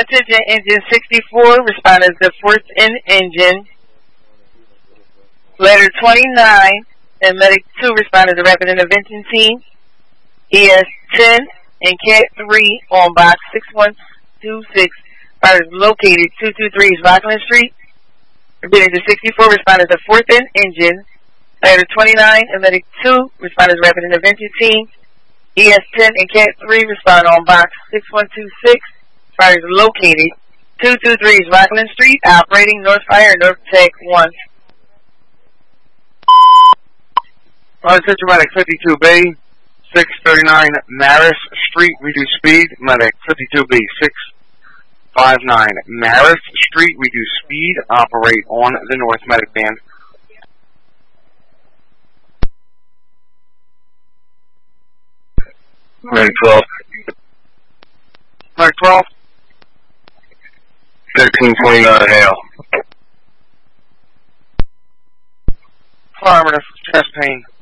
Attention engine 64, responders the fourth in engine. Letter 29 and medic 2 responders the rapid intervention team. ES 10 and CAT 3 on box 6126. Fire is located 223 Rockland Street. Repeating to 64 responders the fourth in engine. Letter 29 and medic 2 responders the rapid intervention team. ES 10 and CAT 3 respond on box 6126. Fire is located 223 Rockland Street. Operating North Fire North Tech 1. Central Medic 52B, 639 Maris Street, reduce speed. Medic 52B, 659 Maris Street, reduce speed. Operate on the North Medic band. Medic 12. Medic 12. 1329 Hale. Affirmative, chest pain.